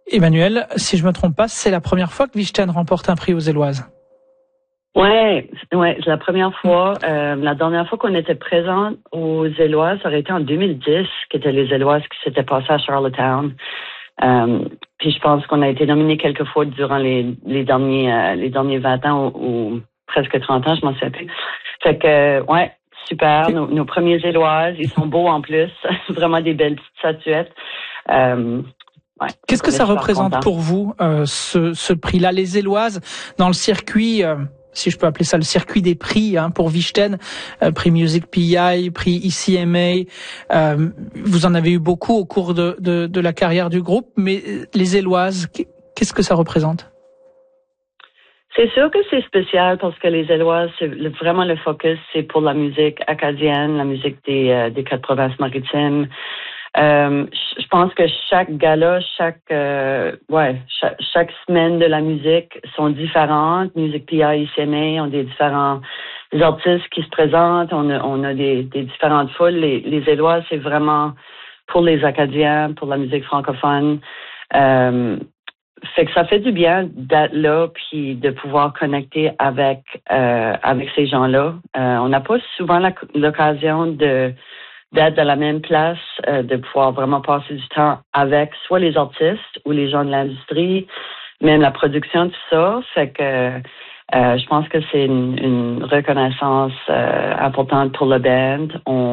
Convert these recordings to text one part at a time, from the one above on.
Emmanuel, si je me trompe pas, c'est la première fois que Vichten remporte un prix aux Éloises. Ouais, c'est la première fois. La dernière fois qu'on était présent aux Éloises, ça aurait été en 2010, qui étaient les Éloises qui s'étaient passées à Charlottetown. Puis je pense qu'on a été nominé quelques fois durant les derniers 20 ans ou presque 30 ans, je m'en souviens plus. Fait que, ouais, super. Okay. Nos premiers Éloises, ils sont beaux en plus. Vraiment des belles petites statuettes. Ouais, qu'est-ce que ça représente pour vous, ce prix-là, les Éloises, dans le circuit, si je peux appeler ça le circuit des prix, pour Vichten, prix Music PI, prix ECMA, vous en avez eu beaucoup au cours de la carrière du groupe, mais les Éloises, qu'est-ce que ça représente? C'est sûr que c'est spécial parce que les Éloises, c'est vraiment le focus, c'est pour la musique acadienne, la musique des 4 provinces maritimes. Je pense que chaque gala, chaque semaine de la musique sont différentes. Music PI, ICMA ont des différents artistes qui se présentent. On a des différentes foules. Les Éloises, c'est vraiment pour les Acadiens, pour la musique francophone. Fait que ça fait du bien d'être là puis de pouvoir connecter avec ces gens-là. On n'a pas souvent l'occasion d'être dans la même place, de pouvoir vraiment passer du temps avec soit les artistes ou les gens de l'industrie, même la production, tout ça. Fait que je pense que c'est une reconnaissance importante pour le band.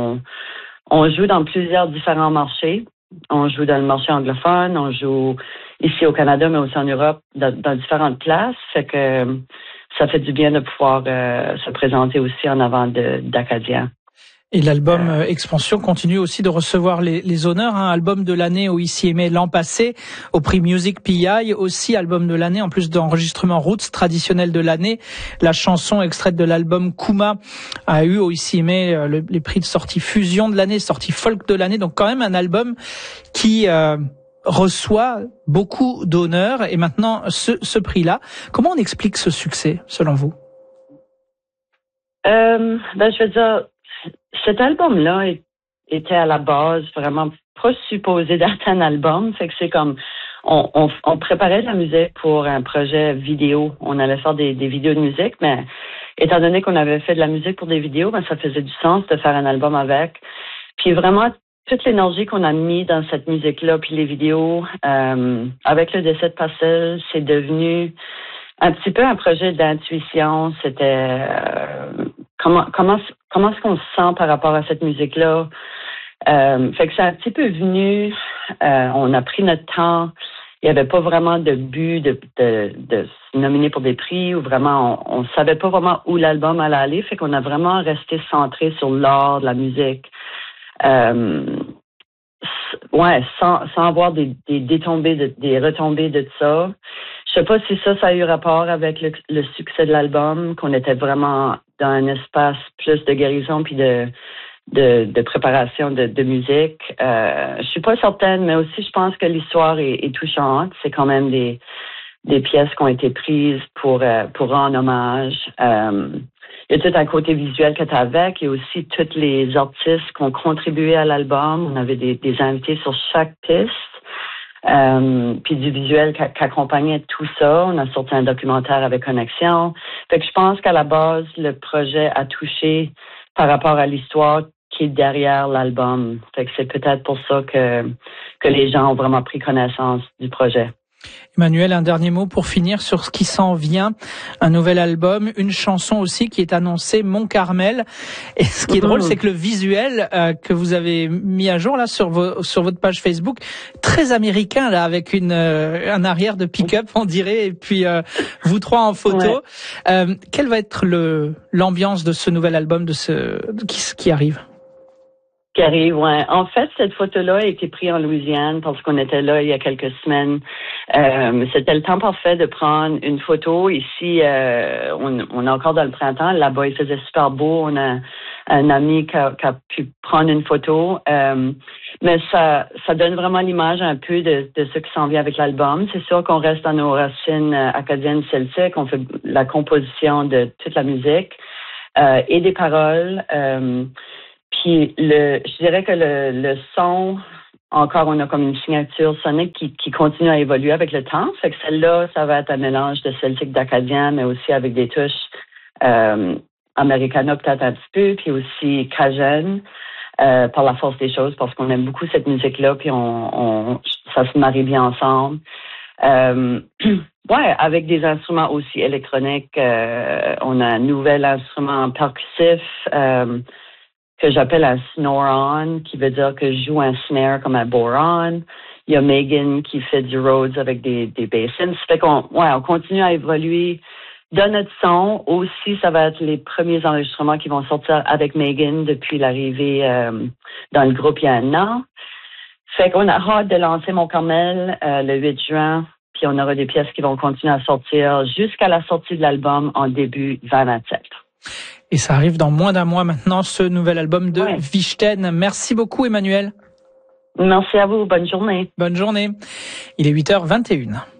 On joue dans plusieurs différents marchés. On joue dans le marché anglophone, on joue ici au Canada, mais aussi en Europe, dans différentes places. Fait que ça fait du bien de pouvoir se présenter aussi en avant d'Acadiens. Et l'album Expansion continue aussi de recevoir les honneurs. Album de l'année au ICMA l'an passé, au prix Music PI, aussi album de l'année, en plus d'enregistrement Roots traditionnel de l'année. La chanson extraite de l'album Kuma a eu au ICMA les prix de sortie Fusion de l'année, sortie Folk de l'année. Donc quand même un album qui reçoit beaucoup d'honneurs. Et maintenant, ce prix-là, comment on explique ce succès, selon vous? Je veux dire, cet album-là était à la base vraiment pas supposé d'être un album. Fait que c'est comme, on préparait de la musique pour un projet vidéo. On allait faire des vidéos de musique, mais étant donné qu'on avait fait de la musique pour des vidéos, ça faisait du sens de faire un album avec. Puis vraiment, toute l'énergie qu'on a mis dans cette musique-là, puis les vidéos, avec le décès de Pastel, c'est devenu un petit peu un projet d'intuition. C'était comment est-ce qu'on se sent par rapport à cette musique-là. Fait que c'est un petit peu venu. On a pris notre temps. Il n'y avait pas vraiment de but de se nominer pour des prix ou vraiment on savait pas vraiment où l'album allait aller. Fait qu'on a vraiment resté centré sur l'art de la musique. Sans avoir des retombées de ça. Je sais pas si ça a eu rapport avec le succès de l'album, qu'on était vraiment dans un espace plus de guérison puis de préparation de musique. Je suis pas certaine, mais aussi je pense que l'histoire est touchante. C'est quand même des pièces qui ont été prises pour rendre hommage. Il y a tout un côté visuel que tu as avec. Il y a aussi tous les artistes qui ont contribué à l'album. On avait des invités sur chaque piste. Puis du visuel qui accompagnait tout ça. On a sorti un documentaire avec Connexion. Fait que je pense qu'à la base, le projet a touché par rapport à l'histoire qui est derrière l'album. Fait que c'est peut-être pour ça que les gens ont vraiment pris connaissance du projet. Emmanuel, un dernier mot pour finir sur ce qui s'en vient. Un nouvel album, une chanson aussi qui est annoncée, Mont Carmel. Et ce qui est drôle, c'est que le visuel que vous avez mis à jour là sur votre page Facebook, très américain là, avec un arrière de pick-up, on dirait, et puis vous trois en photo. Ouais. Quelle va être l'ambiance de ce nouvel album qui arrive? Qui arrive, ouais. En fait, cette photo-là a été prise en Louisiane parce qu'on était là il y a quelques semaines. C'était le temps parfait de prendre une photo. Ici, on est encore dans le printemps. Là-bas, il faisait super beau. On a un ami qui a pu prendre une photo. Mais ça donne vraiment l'image un peu de ce qui s'en vient avec l'album. C'est sûr qu'on reste dans nos racines acadiennes celtiques. On fait la composition de toute la musique et des paroles. Puis je dirais que le son encore, on a comme une signature sonique qui continue à évoluer avec le temps. Fait que celle-là, ça va être un mélange de celtique d'acadien, mais aussi avec des touches americana peut-être un petit peu, puis aussi cajun, par la force des choses, parce qu'on aime beaucoup cette musique-là, puis ça se marie bien ensemble. Ouais, avec des instruments aussi électroniques. On a un nouvel instrument percussif que j'appelle un snore-on, qui veut dire que je joue un snare comme un boron. Il y a Megan qui fait du Rhodes avec des bassins. Ça fait qu'on continue à évoluer dans notre son. Aussi, ça va être les premiers enregistrements qui vont sortir avec Megan depuis l'arrivée dans le groupe il y a un an. Fait qu'on a hâte de lancer Mon Carmel le 8 juin. Puis on aura des pièces qui vont continuer à sortir jusqu'à la sortie de l'album en début 2027. Et ça arrive dans moins d'un mois maintenant, ce nouvel album de Vichten. Merci beaucoup, Emmanuelle. Merci à vous. Bonne journée. Bonne journée. Il est 8h21.